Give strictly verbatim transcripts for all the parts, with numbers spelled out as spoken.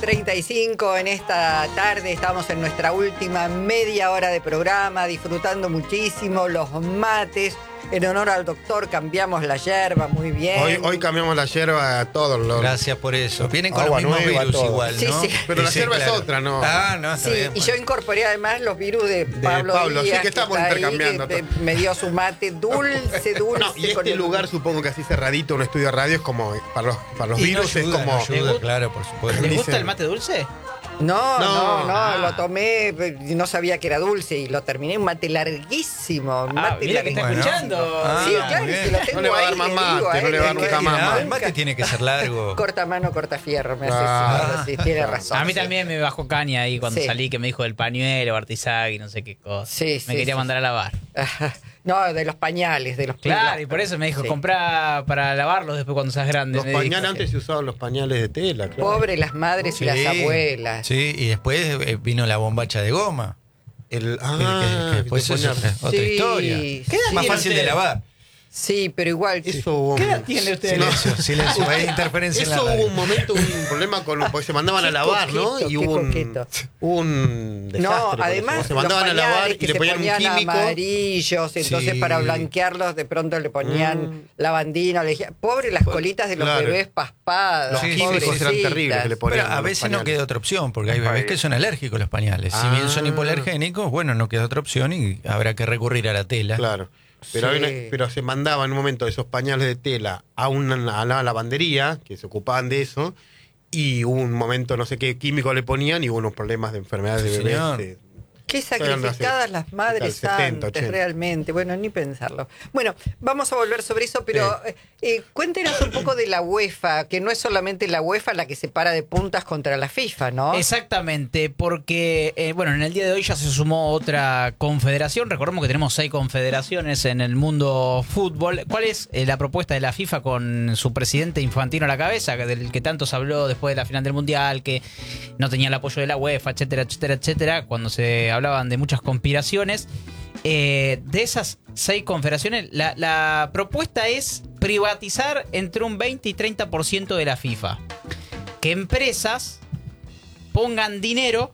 treinta y cinco en esta tarde, estamos en nuestra última media hora de programa, disfrutando muchísimo los mates. En honor al doctor cambiamos la yerba, muy bien. Hoy, hoy cambiamos la yerba a todos los... Gracias por eso. Vienen con Agua los mismos nueva, virus todo. igual, Sí, ¿no? sí. Pero la Sí, yerba claro. es otra, ¿no? Ah, no, está Sí, bien. y yo incorporé además los virus de Pablo, Pablo, sí, Díaz, que estamos está ahí, intercambiando que, todo. me dio su mate dulce, dulce. No, y con este el- lugar, supongo que así cerradito, un estudio de radio, es como, para los, para los Y no virus ayuda, es como... no ayuda, claro, por supuesto. ¿Les Dice- gusta el mate dulce? No, no, No. no, Ah. lo tomé y no sabía que era dulce y lo terminé un mate larguísimo. Ah, mate mira que está Bueno. escuchando. Ah, Sí, muy claro, bien. si lo tengo No le va a ahí, dar más le mate, digo a no él, le va a dar que- nunca más Ah, mate. el mate tiene que ser largo. Corta mano, corta fierro, me hace Ah. así, sí, tiene razón. A mí sí. también me bajó caña ahí cuando Sí. salí, que me dijo del pañuelo, Bartizag y no sé qué cosa. Sí, me sí, quería sí. mandar a lavar. No, de los pañales, de los Claro, y por eso me dijo, Sí. comprá para lavarlos después cuando seas grande. Los me dijo. pañales, antes se usaban los pañales de tela, claro. Pobre las madres y las abuelas. Sí, y después eh, vino la bombacha de goma. El, que- ah, que después que es ponían- otra, otra Sí. historia. ¿Qué edad Más tiene fácil usted? de lavar. Sí, pero igual. sí. Eso hubo ¿Qué un- edad tiene usted? Silencio, silencio. Hay interferencia en la Eso hubo radio. un momento, un problema con porque se mandaban a Qué lavar, ¿no? coqueto, Y qué hubo un, coqueto. hubo un desastre. No, con eso. además se mandaban los a lavar pañales y que le se ponían un ponían químico. amarillos, entonces Sí. para blanquearlos de pronto le ponían Mm. lavandina, le decía- pobre las colitas de los Claro. bebés paspadas, Los Sí, sí, químicos sí, eran pobrecitas. terribles que le ponían. Pero a los veces no pañales. queda otra opción, porque hay bebés que son alérgicos a los pañales. Si Ah. bien son hipoalergénicos, bueno, no queda otra opción y habrá que recurrir a la tela. Claro. Pero, Sí. hay una- pero se mandaban en un momento esos pañales de tela a una a la lavandería, que se ocupaban de eso, y hubo un momento, no sé qué químico le ponían, y hubo unos problemas de enfermedades Sí, de bebés. señor. de- Qué Estoy hablando sacrificadas hace- las madres setenta, santas, ochenta. realmente. Bueno, ni pensarlo. Bueno, vamos a volver sobre eso, pero eh, eh, cuéntenos un poco de la UEFA, que no es solamente la UEFA la que se para de puntas contra la FIFA, ¿no? Exactamente, porque eh, bueno, en el día de hoy ya se sumó otra confederación. Recordemos que tenemos seis confederaciones en el mundo fútbol. ¿Cuál es eh, la propuesta de la FIFA con su presidente Infantino a la cabeza, que- del que tanto se habló después de la final del Mundial, que no tenía el apoyo de la UEFA, etcétera, etcétera, etcétera, cuando se hablaban de muchas conspiraciones? Eh, de esas seis confederaciones, la, la propuesta es privatizar entre un veinte y treinta por ciento de la FIFA. Que empresas pongan dinero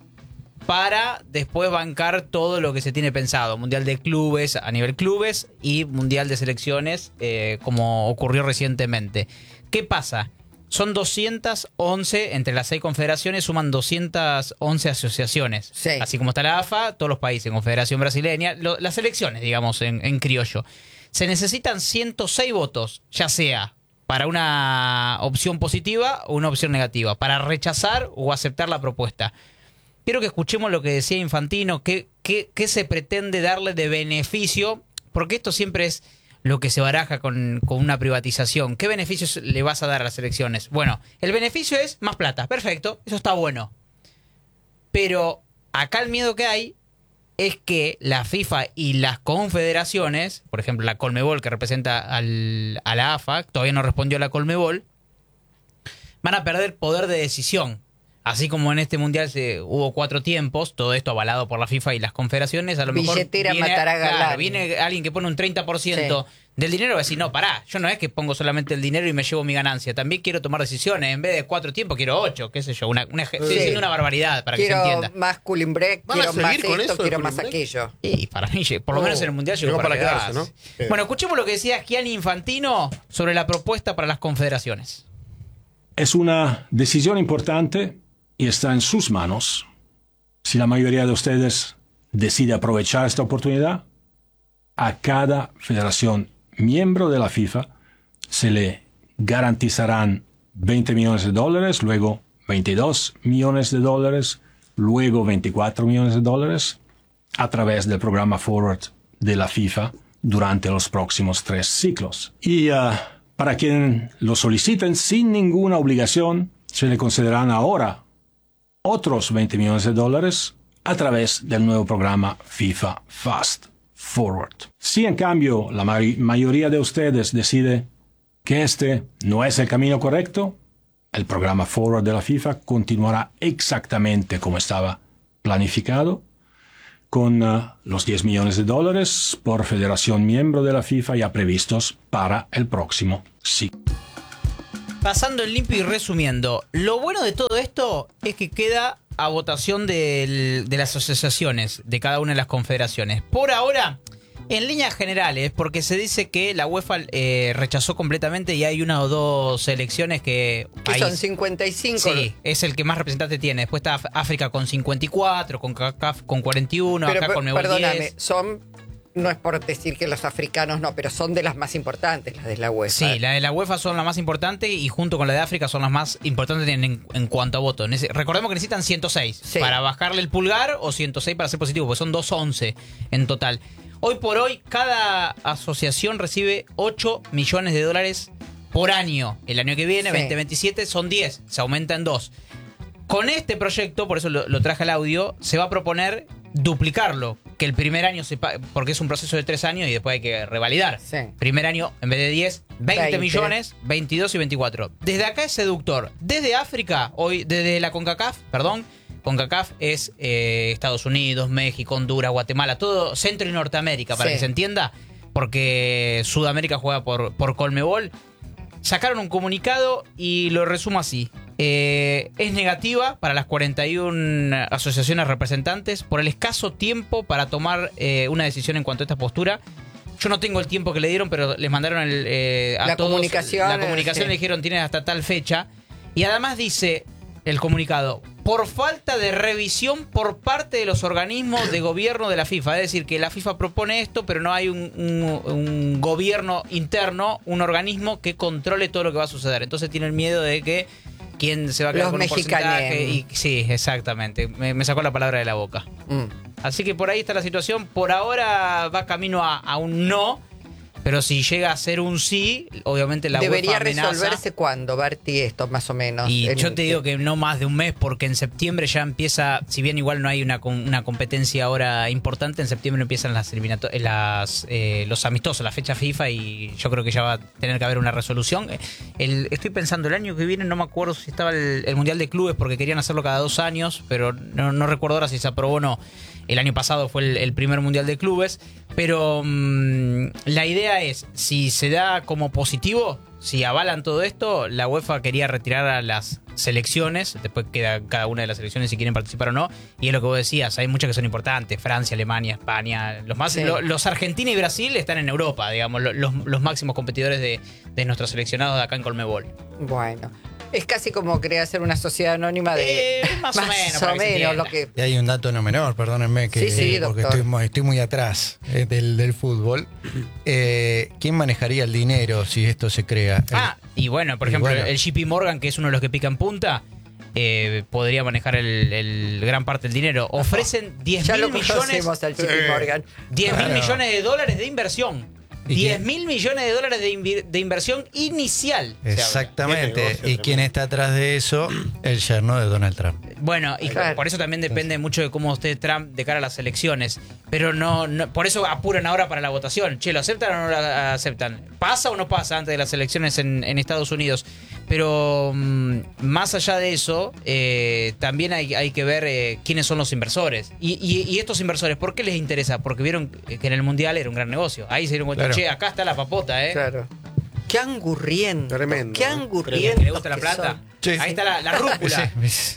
para después bancar todo lo que se tiene pensado. Mundial de clubes a nivel clubes y mundial de selecciones, eh, como ocurrió recientemente. ¿Qué pasa? Son doscientas once, entre las seis confederaciones suman doscientas once asociaciones. Sí. Así como está la A F A, todos los países, Confederación Brasileña, lo- las selecciones, digamos, en, en criollo. Se necesitan ciento seis votos, ya sea para una opción positiva o una opción negativa, para rechazar o aceptar la propuesta. Quiero que escuchemos lo que decía Infantino, qué, qué, qué se pretende darle de beneficio, porque esto siempre es lo que se baraja con, con una privatización. ¿Qué beneficios le vas a dar a las elecciones? Bueno, el beneficio es más plata, perfecto, eso está bueno. Pero acá el miedo que hay es que la FIFA y las confederaciones, por ejemplo la Conmebol que representa al, a la A F A, todavía no respondió a la Conmebol, van a perder poder de decisión. Así como en este mundial se, hubo cuatro tiempos, todo esto avalado por la FIFA y las confederaciones, a lo mejor Billetera viene, matará claro, galán. viene alguien que pone un treinta por ciento del dinero y va a decir, no, pará, yo no es que pongo solamente el dinero y me llevo mi ganancia, también quiero tomar decisiones, en vez de cuatro tiempos quiero ocho, qué sé yo, una, una, estoy Sí. diciendo una barbaridad para que Quiero se entienda. más cooling break, ¿Van a quiero más seguir con esto, eso de quiero más cooling break? aquello. Y para mí, por lo Oh, menos en el mundial llegó llegó para, para quedarse, quedarse. ¿no? Sí. Bueno, escuchemos lo que decía Gianni Infantino sobre la propuesta para las confederaciones. Es una decisión importante y está en sus manos. Si la mayoría de ustedes decide aprovechar esta oportunidad, a cada federación miembro de la FIFA se le garantizarán veinte millones de dólares, luego veintidós millones de dólares, luego veinticuatro millones de dólares a través del programa Forward de la FIFA durante los próximos tres ciclos. Y uh, para quien lo soliciten sin ninguna obligación, se le concederán ahora otros veinte millones de dólares a través del nuevo programa FIFA Fast Forward. Si en cambio la ma- mayoría de ustedes decide que este no es el camino correcto, el programa Forward de la FIFA continuará exactamente como estaba planificado, con uh, los diez millones de dólares por federación miembro de la FIFA ya previstos para el próximo ciclo. Pasando en limpio y resumiendo, lo bueno de todo esto es que queda a votación del, de las asociaciones de cada una de las confederaciones. Por ahora, en líneas generales, porque se dice que la UEFA eh, rechazó completamente y hay una o dos selecciones que... Que ahí, son cincuenta y cinco. Sí, es el que más representante tiene. Después está África con cincuenta y cuatro, con CACAF con cuarenta y uno, Pero acá per- con Nuevo perdóname, diez. son... No es por decir que los africanos no, pero son de las más importantes, las de la UEFA. Sí, la de la UEFA son las más importantes y junto con la de África son las más importantes en, en, en cuanto a votos. Nece- Recordemos que necesitan ciento seis Sí. para bajarle el pulgar o ciento seis para ser positivo, porque son doscientos once en total. Hoy por hoy, cada asociación recibe ocho millones de dólares por año. El año que viene, Sí. veinte veintisiete, son diez, se aumenta en dos. Con este proyecto, por eso lo, lo traje al audio, se va a proponer duplicarlo, que el primer año, se pa- porque es un proceso de tres años y después hay que revalidar. Sí. Primer año, en vez de diez, veinte, veinte. millones, veintidós y veinticuatro. Desde acá es seductor. Desde África, hoy, desde la CONCACAF, perdón, CONCACAF es eh, Estados Unidos, México, Honduras, Guatemala, todo Centro y Norteamérica, para Sí. que se entienda, porque Sudamérica juega por, por Conmebol. Sacaron un comunicado y lo resumo así. Eh, es negativa para las cuarenta y una asociaciones representantes por el escaso tiempo para tomar eh, una decisión en cuanto a esta postura. Yo no tengo el tiempo que le dieron, pero les mandaron el, eh, a La todos comunicación, la comunicación, sí. le dijeron tienen hasta tal fecha. Y además dice el comunicado, por falta de revisión por parte de los organismos de gobierno de la FIFA. Es decir, que la FIFA propone esto, pero no hay un, un- un gobierno interno, un organismo que controle todo lo que va a suceder. Entonces tienen miedo de que quién se va a quedar Los con un porcentaje. mexicanen. Y, sí, exactamente. Me, me sacó la palabra de la boca. Mm. Así que por ahí está la situación. Por ahora va camino a, a un no. Pero si llega a ser un sí, obviamente la Debería UEFA amenaza. resolverse cuándo, Berti, esto más o menos. Y En- yo te digo que no más de un mes, porque en septiembre ya empieza, si bien igual no hay una, con- una competencia ahora importante, en septiembre empiezan las eliminato- eh, las, eh, los amistosos, la fecha FIFA, y yo creo que ya va a tener que haber una resolución. El, estoy pensando, el año que viene no me acuerdo si estaba el, el Mundial de Clubes, porque querían hacerlo cada dos años, pero no, no recuerdo ahora si se aprobó o no. El año pasado fue el, el primer Mundial de Clubes, pero mmm, la idea es, si se da como positivo, si avalan todo esto, la UEFA quería retirar a las selecciones, después queda cada una de las selecciones si quieren participar o no, y es lo que vos decías, hay muchas que son importantes, Francia, Alemania, España, los más Sí. lo- los Argentina y Brasil están en Europa, digamos, lo- los, los máximos competidores de, de nuestros seleccionados de acá en Conmebol. Bueno, es casi como querer hacer una sociedad anónima de... Eh, más o menos, o para que se menos lo entienda. que... Y hay un dato no menor, perdónenme, que, Sí, sí, porque doctor. estoy, muy- estoy muy atrás eh, del, del fútbol. Eh, ¿Quién manejaría el dinero si esto se crea? El- Ah, y bueno, por y ejemplo, bueno. el J P Morgan, que es uno de los que pican punta, eh, podría manejar el, el gran parte del dinero. Ofrecen diez Ya mil lo millones, conocemos al J P Eh. Morgan. diez mil Claro. millones de dólares de inversión. ¿Y diez qué? mil millones de dólares de, invi- de inversión inicial. se habla. Exactamente. Qué negocio ¿Y quién está atrás de eso? El yerno de Donald Trump. Bueno, y Claro. por eso también depende mucho de cómo esté Trump de cara a las elecciones. Pero no, no- por eso apuran ahora para la votación. Che, ¿lo aceptan o no lo aceptan? ¿Pasa o no pasa antes de las elecciones en, en Estados Unidos? Pero mm, más allá de eso, eh, también hay, hay que ver eh, quiénes son los inversores. Y, y- y estos inversores, ¿por qué les interesa? Porque vieron que en el Mundial era un gran negocio. Ahí se dieron cuenta, Claro. che, acá está la papota, ¿eh? Claro. Qué angurriento. Tremendo, Qué ¿eh? angurriento. ¿Que le gusta la plata? Sí, Ahí sí. está la, la rúcula.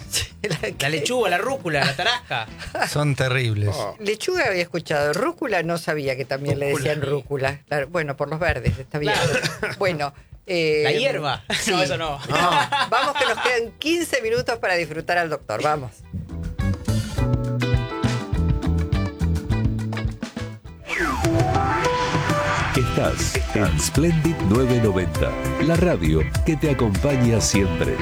La lechuga, la rúcula, la tarasca. Son terribles. Oh. Lechuga había escuchado, rúcula no sabía que también le Rúcula. decían rúcula. Claro, bueno, por los verdes, está bien. Claro. Bueno. eh, La hierba. sí. No, eso no. Vamos que nos quedan quince minutos para disfrutar al doctor. Vamos. Estás en Splendid nueve noventa, la radio que te acompaña siempre.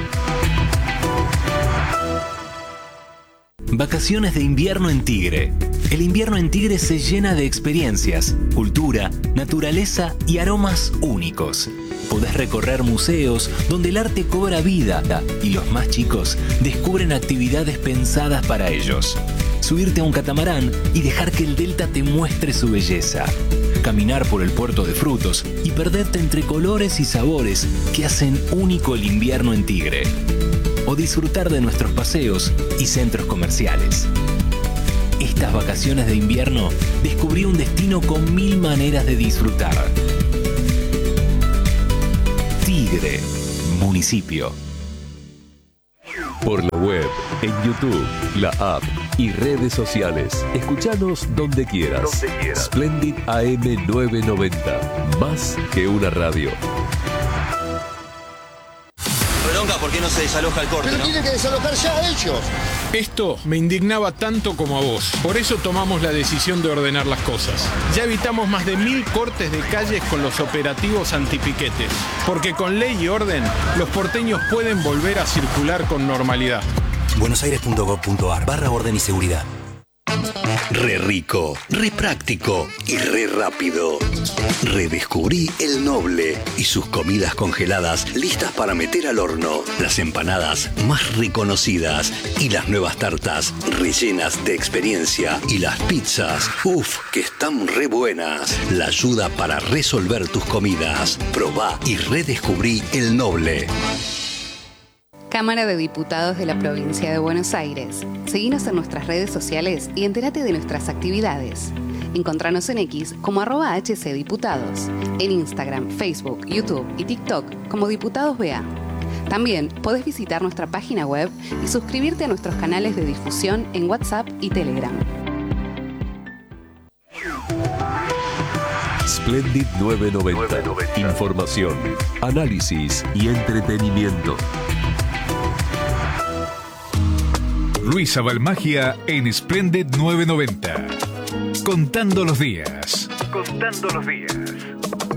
Vacaciones de invierno en Tigre. El invierno en Tigre se llena de experiencias, cultura, naturaleza y aromas únicos. Podés recorrer museos donde el arte cobra vida y los más chicos descubren actividades pensadas para ellos. Subirte a un catamarán y dejar que el delta te muestre su belleza. Caminar por el puerto de frutos y perderte entre colores y sabores que hacen único el invierno en Tigre. O disfrutar de nuestros paseos y centros comerciales. Estas vacaciones de invierno descubrí un destino con mil maneras de disfrutar. Tigre, Municipio. Por la web, en YouTube, la app y redes sociales. Escuchanos donde quieras. Donde quieras. Splendid A M novecientos noventa. Más que una radio. Bronca, ¿por qué no se desaloja el corte? Pero ¿no? tienen que desalojar ya ellos. Esto me indignaba tanto como a vos. Por eso tomamos la decisión de ordenar las cosas. Ya evitamos más de mil cortes de calles con los operativos antipiquetes. Porque con ley y orden, los porteños pueden volver a circular con normalidad. buenosaires.gov.ar barra orden y seguridad. Re rico, re práctico y re rápido. Redescubrí El Noble y sus comidas congeladas listas para meter al horno. Las empanadas más reconocidas y las nuevas tartas rellenas de experiencia. Y las pizzas, uff, que están re buenas. La ayuda para resolver tus comidas. Probá y redescubrí El Noble. Cámara de Diputados de la Provincia de Buenos Aires. Seguinos en nuestras redes sociales y entérate de nuestras actividades. Encontranos en X como arroba hcdiputados, en Instagram, Facebook, YouTube y TikTok como Diputados B A. También podés visitar nuestra página web y suscribirte a nuestros canales de difusión en WhatsApp y Telegram. Splendid novecientos noventa. Información, análisis y entretenimiento. Luisa Balmagia en Splendid novecientos noventa. Contando los días. Contando los días.